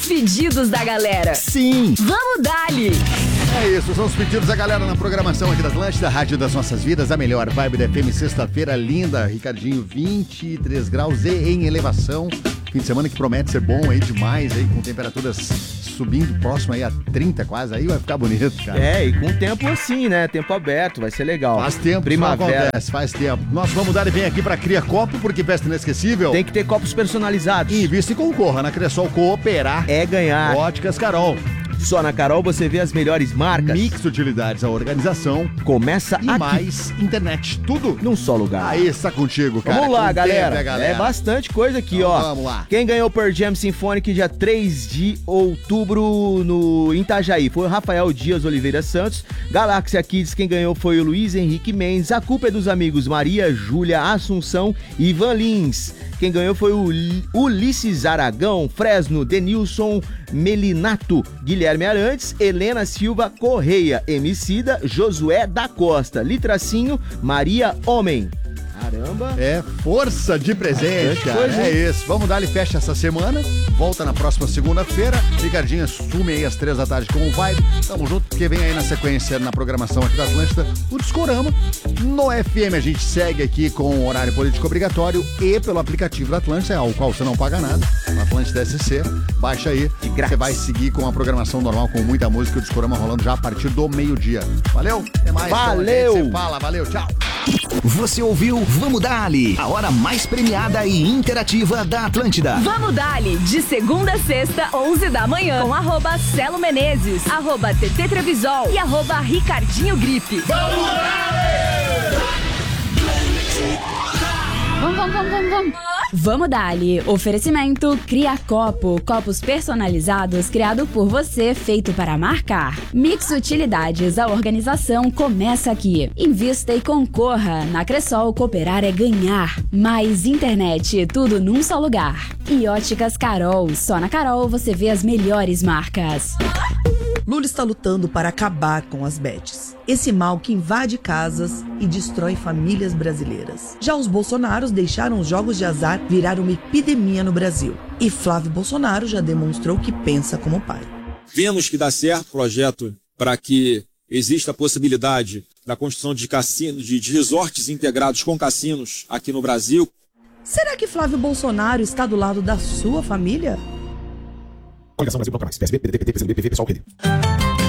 pedidos da galera. Sim. Vamos dali! É isso, são os pedidos da galera na programação aqui da Atlântida, Rádio das Nossas Vidas, a melhor vibe da FM, sexta-feira linda, Ricardinho, 23 graus e em elevação, fim de semana que promete ser bom aí demais, aí com temperaturas subindo próximo aí a 30 quase, aí vai ficar bonito, cara. É, e com tempo assim, né, tempo aberto, vai ser legal. Faz tempo, primavera. Acontece, faz tempo. Nós vamos dar e vem aqui pra Cria Copo, porque festa inesquecível. Tem que ter copos personalizados. Invista e concorra na Cressol Cooperar. É ganhar. Óticas Carol. Só na Carol você vê as melhores marcas. Mix de utilidades, a organização. Começa e aqui. mais internet, tudo num só lugar. Aí está contigo, cara. Vamos lá, galera. Galera. É bastante coisa aqui, então, ó. Vamos lá. Quem ganhou o Pearl Jam Symphonic dia 3 de outubro no Itajaí foi o Rafael Dias Oliveira Santos. Galáxia Kids, quem ganhou foi o Luiz Henrique Mendes. A culpa é dos amigos Maria Júlia Assunção e Ivan Lins. Quem ganhou foi o Ulisses Aragão, Fresno, Denilson Melinato, Guilherme Arantes, Helena Silva Correia, Emicida, Josué da Costa, Litracinho, Maria Homem. Caramba. É força de presente, cara. É isso. Vamos dar-lhe fecha essa semana. Volta na próxima segunda-feira. Ricardinho assume aí às 3 da tarde com o Vibe. Tamo junto, porque vem aí na sequência, na programação aqui da Atlântida, o Discorama. No FM a gente segue aqui com o horário político obrigatório e pelo aplicativo da Atlântida, ao qual você não paga nada. Na Atlântida SC. Baixa aí. Você vai seguir com a programação normal, com muita música. O Discorama rolando já a partir do meio-dia. Valeu? Até mais. Valeu. Então, você fala. Valeu. Tchau. Você ouviu Vamos Dali, a hora mais premiada e interativa da Atlântida. Vamos Dali, de segunda a sexta, 11 da manhã, com @Celo Menezes, @TT Trevisol e @Ricardinho Gripe. Vamos Dali! Vamos. Vamos Dali. Oferecimento Cria Copo. Copos personalizados criado por você, feito para marcar. Mix Utilidades. A organização começa aqui. Invista e concorra. Na Cressol, cooperar é ganhar. Mais internet. Tudo num só lugar. E Óticas Carol. Só na Carol você vê as melhores marcas. Lula está lutando para acabar com as bets. Esse mal que invade casas e destrói famílias brasileiras. Já os Bolsonaros deixaram os jogos de azar virar uma epidemia no Brasil. E Flávio Bolsonaro já demonstrou que pensa como pai. Vemos que dá certo o projeto para que exista a possibilidade da construção de cassinos, de resorts integrados com cassinos aqui no Brasil. Será que Flávio Bolsonaro está do lado da sua família? Coligação Brasil Bloco Mais, PSB, PDT, PT, PCdoB, PV, PSOL, PD.